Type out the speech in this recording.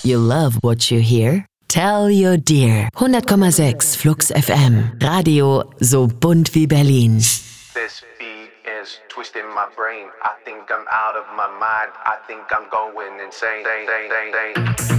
You love what you hear? Tell your dear. 100,6 Flux FM. Radio so bunt wie Berlin. This beat is twisting my brain. I think I'm out of my mind. I think I'm going insane.